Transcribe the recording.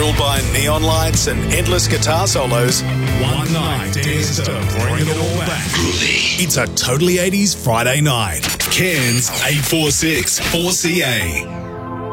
fueled by neon lights and endless guitar solos, one night dares to bring it all back. It's a Totally 80s Friday night. Cairns 846 4CA.